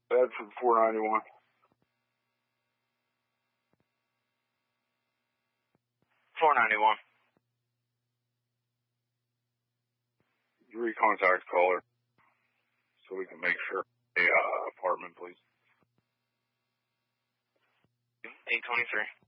Bedford 491. 491. Recontact caller so we can make sure the apartment, please. 823.